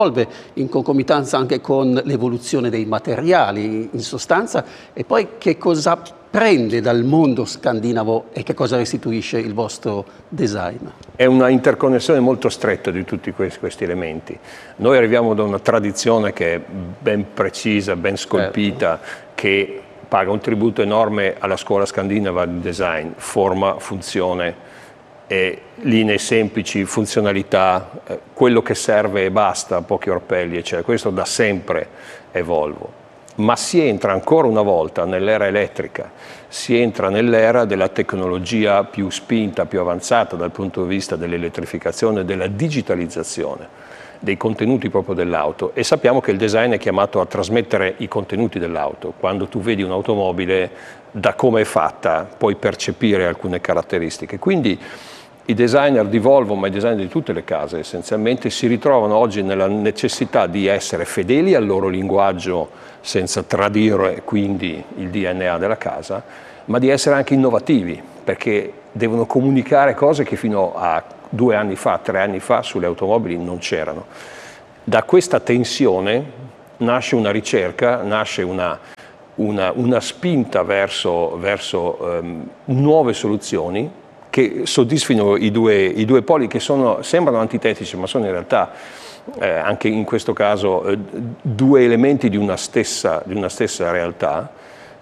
in concomitanza anche con l'evoluzione dei materiali in sostanza, e poi che cosa prende dal mondo scandinavo e che cosa restituisce il vostro design? È una interconnessione molto stretta di tutti questi elementi. Noi arriviamo da una tradizione che è ben precisa, ben scolpita, che paga un tributo enorme alla scuola scandinava di design, forma, funzione, linee semplici, funzionalità, quello che serve e basta, pochi orpelli, eccetera. Questo da sempre è Volvo. Ma si entra ancora una volta nell'era elettrica, si entra nell'era della tecnologia più spinta, più avanzata dal punto di vista dell'elettrificazione, della digitalizzazione dei contenuti proprio dell'auto, e sappiamo che il design è chiamato a trasmettere i contenuti dell'auto. Quando tu vedi un'automobile, da come è fatta, puoi percepire alcune caratteristiche. Quindi i designer di Volvo, ma i designer di tutte le case essenzialmente, si ritrovano oggi nella necessità di essere fedeli al loro linguaggio senza tradire quindi il DNA della casa, ma di essere anche innovativi, perché devono comunicare cose che fino a 2 anni fa, 3 anni fa sulle automobili non c'erano. Da questa tensione nasce una ricerca, nasce una spinta verso nuove soluzioni che soddisfino i due poli che sembrano antitetici, ma sono in realtà anche in questo caso 2 elementi di una stessa realtà,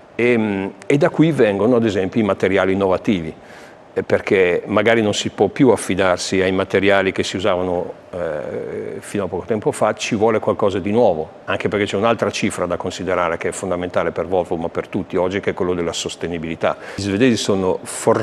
e da qui vengono ad esempio i materiali innovativi, perché magari non si può più affidarsi ai materiali che si usavano fino a poco tempo fa, ci vuole qualcosa di nuovo, anche perché c'è un'altra cifra da considerare che è fondamentale per Volvo, ma per tutti oggi, che è quello della sostenibilità. Gli svedesi sono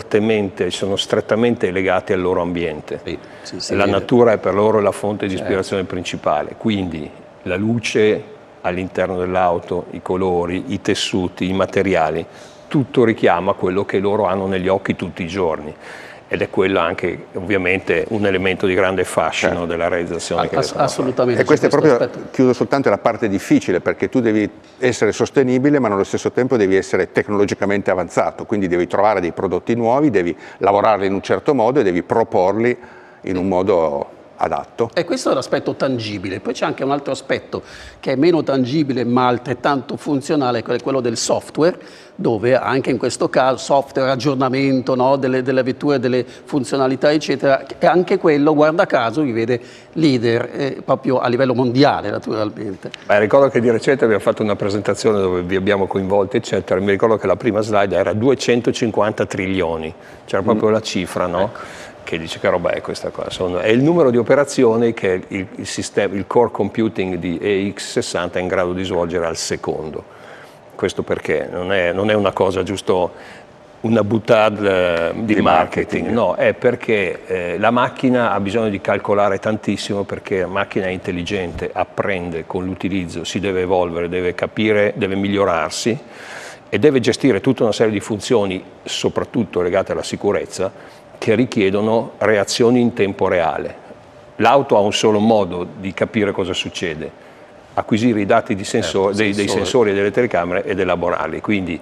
strettamente legati al loro ambiente. La natura è per loro la fonte di ispirazione principale, quindi la luce all'interno dell'auto, i colori, i tessuti, i materiali, tutto richiama quello che loro hanno negli occhi tutti i giorni, ed è quello anche ovviamente un elemento di grande fascino della realizzazione che assolutamente. E questa è proprio, chiudo soltanto, la parte difficile, perché tu devi essere sostenibile ma nello stesso tempo devi essere tecnologicamente avanzato, quindi devi trovare dei prodotti nuovi, devi lavorarli in un certo modo e devi proporli in un modo adatto. E questo è l'aspetto tangibile. Poi c'è anche un altro aspetto che è meno tangibile ma altrettanto funzionale, che è quello del software, dove anche in questo caso software, aggiornamento, no, delle vetture, delle funzionalità eccetera, e anche quello, guarda caso, vi vede leader proprio a livello mondiale naturalmente. Ricordo che di recente abbiamo fatto una presentazione dove vi abbiamo coinvolti eccetera, mi ricordo che la prima slide era 250 trilioni, c'era proprio la cifra, no? Ecco. Che dice che roba è questa cosa, è il numero di operazioni che il core computing di EX60 è in grado di svolgere al secondo. Questo perché non è una cosa giusto una boutade di marketing, no, è perché la macchina ha bisogno di calcolare tantissimo, perché la macchina è intelligente, apprende con l'utilizzo, si deve evolvere, deve capire, deve migliorarsi e deve gestire tutta una serie di funzioni, soprattutto legate alla sicurezza, che richiedono reazioni in tempo reale. L'auto ha un solo modo di capire cosa succede: acquisire i dati dei sensori e delle telecamere ed elaborarli. Quindi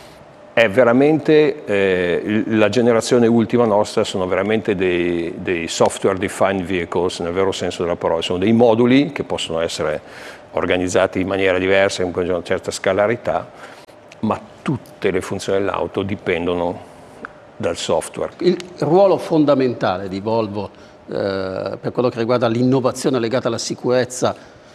è veramente la generazione ultima nostra, sono veramente dei software defined vehicles nel vero senso della parola, sono dei moduli che possono essere organizzati in maniera diversa, con una certa scalarità, ma tutte le funzioni dell'auto dipendono dal software. Il ruolo fondamentale di Volvo per quello che riguarda l'innovazione legata alla sicurezza,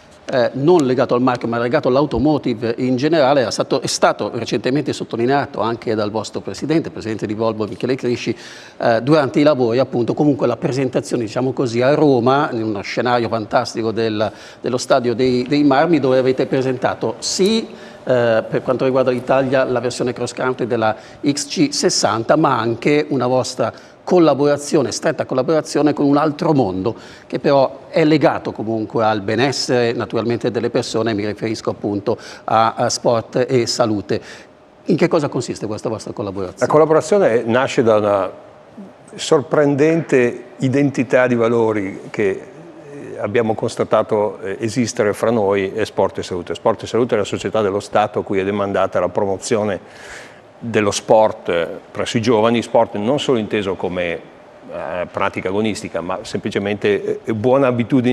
non legato al marchio ma legato all'automotive in generale, è stato recentemente sottolineato anche dal vostro presidente di Volvo Michele Crisci durante i lavori, appunto, comunque la presentazione, diciamo così, a Roma, in uno scenario fantastico dello Stadio dei Marmi, dove avete presentato per quanto riguarda l'Italia la versione cross country della XC60, ma anche una vostra collaborazione, stretta collaborazione con un altro mondo che però è legato comunque al benessere naturalmente delle persone, mi riferisco appunto a sport e salute. In che cosa consiste questa vostra collaborazione? La collaborazione nasce da una sorprendente identità di valori che abbiamo constatato esistere fra noi e Sport e Salute. Sport e Salute è la società dello Stato a cui è demandata la promozione dello sport presso i giovani, sport non solo inteso come pratica agonistica, ma semplicemente buona abitudine